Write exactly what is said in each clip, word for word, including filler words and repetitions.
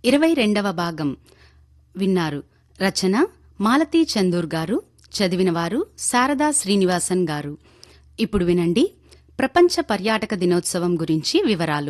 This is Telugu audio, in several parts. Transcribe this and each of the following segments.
ఇరవై రెండవ భాగం విన్నారు. రచన మాలతీ చందూర్ గారు, చదివినవారు శారదా శ్రీనివాసన్ గారు. ఇప్పుడు వినండి ప్రపంచ పర్యాటక దినోత్సవం గురించి వివరాలు.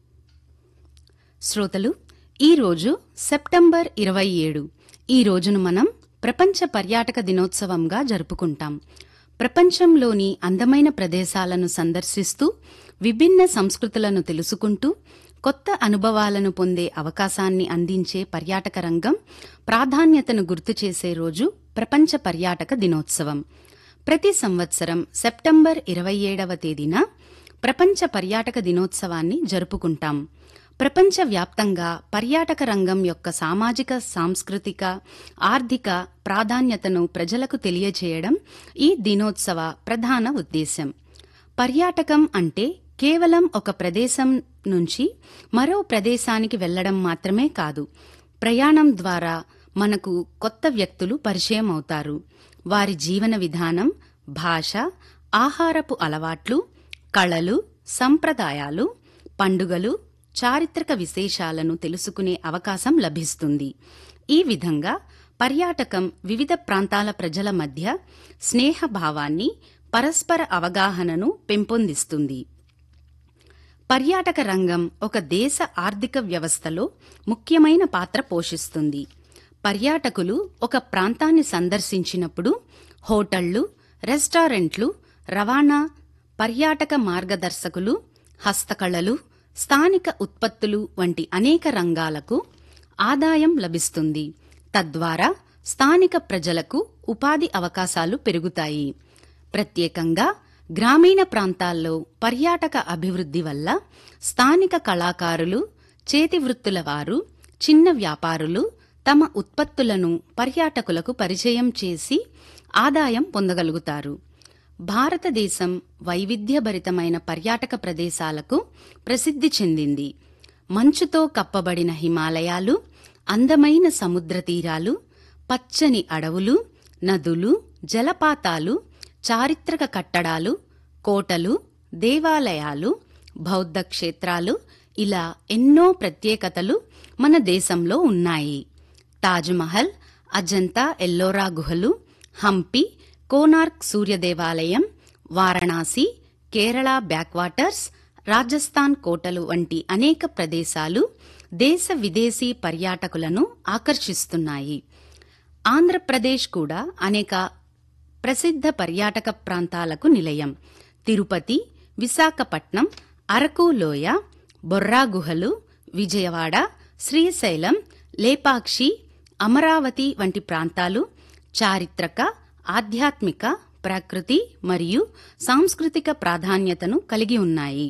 శ్రోతలు, ఈరోజు సెప్టెంబర్ ఇరవై ఏడు. ఈ రోజును మనం ప్రపంచ పర్యాటక దినోత్సవంగా జరుపుకుంటాం. ప్రపంచంలోని అందమైన ప్రదేశాలను సందర్శిస్తూ విభిన్న సంస్కృతులను తెలుసుకుంటూ కొత్త అనుభవాలను పొందే అవకాశాన్ని అందించే పర్యాటక రంగం ప్రాధాన్యతను గుర్తు చేసే రోజు ప్రపంచ పర్యాటక దినోత్సవం. ప్రతి సంవత్సరం సెప్టెంబర్ ఇరవై ఏడవ తేదీన ప్రపంచ పర్యాటక దినోత్సవాన్ని జరుపుకుంటాం. ప్రపంచవ్యాప్తంగా పర్యాటక రంగం యొక్క సామాజిక, సాంస్కృతిక, ఆర్థిక ప్రాధాన్యతను ప్రజలకు తెలియజేయడం ఈ దినోత్సవ ప్రధాన ఉద్దేశం. పర్యాటకం అంటే కేవలం ఒక ప్రదేశం నుంచి మరో ప్రదేశానికి వెళ్లడం మాత్రమే కాదు. ప్రయాణం ద్వారా మనకు కొత్త వ్యక్తులు పరిచయం అవుతారు. వారి జీవన విధానం, భాష, ఆహారపు అలవాట్లు, కళలు, సంప్రదాయాలు, పండుగలు, చారిత్రక విశేషాలను తెలుసుకునే అవకాశం లభిస్తుంది. ఈ విధంగా పర్యాటకం వివిధ ప్రాంతాల ప్రజల మధ్య స్నేహభావాన్ని, పరస్పర అవగాహనను పెంపొందిస్తుంది. పర్యాటక రంగం ఒక దేశ ఆర్థిక వ్యవస్థలో ముఖ్యమైన పాత్ర పోషిస్తుంది. పర్యాటకులు ఒక ప్రాంతాన్ని సందర్శించినప్పుడు హోటళ్లు, రెస్టారెంట్లు, రవాణా, పర్యాటక మార్గదర్శకులు, హస్తకళలు, స్థానిక ఉత్పత్తులు వంటి అనేక రంగాలకు ఆదాయం లభిస్తుంది. తద్వారా స్థానిక ప్రజలకు ఉపాధి అవకాశాలు పెరుగుతాయి. ప్రత్యేకంగా గ్రామీణ ప్రాంతాల్లో పర్యాటక అభివృద్ధి వల్ల స్థానిక కళాకారులు, చేతివృత్తుల వారు, చిన్న వ్యాపారులు తమ ఉత్పత్తులను పర్యాటకులకు పరిచయం చేసి ఆదాయం పొందగలుగుతారు. భారతదేశం వైవిధ్యభరితమైన పర్యాటక ప్రదేశాలకు ప్రసిద్ధి చెందింది. మంచుతో కప్పబడిన హిమాలయాలు, అందమైన సముద్ర తీరాలు, పచ్చని అడవులు, నదులు, జలపాతాలు, చారిత్రక కట్టడాలు, కోటలు, దేవాలయాలు, బౌద్ధ క్షేత్రాలు, ఇలా ఎన్నో ప్రత్యేకతలు మన దేశంలో ఉన్నాయి. తాజ్మహల్, అజంతా ఎల్లోరా గుహలు, హంపి, కోనార్క్ సూర్య దేవాలయం, వారణాసి, కేరళ బ్యాక్వాటర్స్, రాజస్థాన్ కోటలు వంటి అనేక ప్రదేశాలు దేశ విదేశీ పర్యాటకులను ఆకర్షిస్తున్నాయి. ఆంధ్రప్రదేశ్ కూడా అనేక ప్రసిద్ధ పర్యాటక ప్రాంతాలకు నిలయం. తిరుపతి, విశాఖపట్నం, అరకు లోయ, బొర్రా గుహలు, విజయవాడ, శ్రీశైలం, లేపాక్షి, అమరావతి వంటి ప్రాంతాలు చారిత్రక, ఆధ్యాత్మిక, ప్రకృతి మరియు సాంస్కృతిక ప్రాధాన్యతను కలిగి ఉన్నాయి.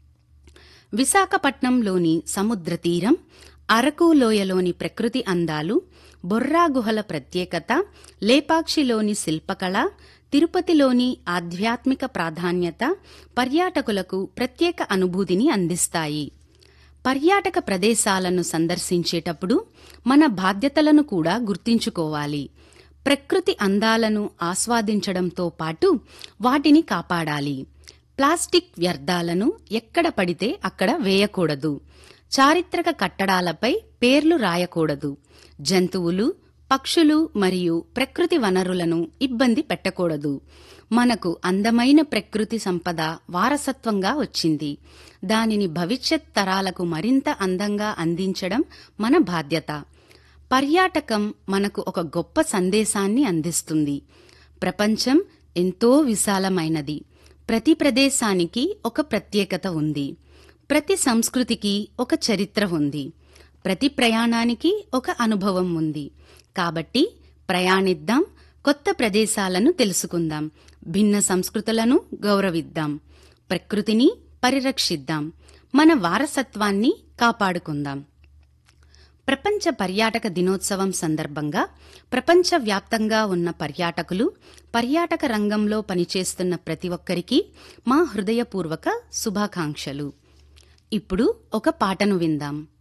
విశాఖపట్నంలోని సముద్ర తీరం, అరకు లోయలోని ప్రకృతి అందాలు, బొర్రా గుహల ప్రత్యేకత, లేపాక్షిలోని శిల్పకళ, తిరుపతిలోని ఆధ్యాత్మిక ప్రాధాన్యత పర్యాటకులకు ప్రత్యేక అనుభూతిని అందిస్తాయి. పర్యాటక ప్రదేశాలను సందర్శించేటప్పుడు మన బాధ్యతలను కూడా గుర్తుంచుకోవాలి. ప్రకృతి అందాలను ఆస్వాదించడంతో పాటు వాటిని కాపాడాలి. ప్లాస్టిక్ వ్యర్థాలను ఎక్కడ పడితే అక్కడ వేయకూడదు. చారిత్రక కట్టడాలపై పేర్లు రాయకూడదు. జంతువులు, పక్షులు మరియు ప్రకృతి వనరులను ఇబ్బంది పెట్టకూడదు. మనకు అందమైన ప్రకృతి సంపద వారసత్వంగా వచ్చింది. దానిని భవిష్యత్ తరాలకు మరింత అందంగా అందించడం మన బాధ్యత. పర్యాటకం మనకు ఒక గొప్ప సందేశాన్ని అందిస్తుంది. ప్రపంచం ఎంతో విశాలమైనది. ప్రతి ప్రదేశానికి ఒక ప్రత్యేకత ఉంది. ప్రతి సంస్కృతికి ఒక చరిత్ర ఉంది. ప్రతి ప్రయాణానికి ఒక అనుభవం ఉంది. కాబట్టి ప్రయాణిద్దాం, కొత్త ప్రదేశాలను తెలుసుకుందాం, భిన్న సంస్కృతులను గౌరవిద్దాం, ప్రకృతిని పరిరక్షిద్దాం, మన వారసత్వాన్ని కాపాడుకుందాం. ప్రపంచ పర్యాటక దినోత్సవం సందర్భంగా ప్రపంచవ్యాప్తంగా ఉన్న పర్యాటకులు, పర్యాటక రంగంలో పనిచేస్తున్న ప్రతి ఒక్కరికి మా హృదయపూర్వక శుభాకాంక్షలు. ఇప్పుడు ఒక పాటను విందాం.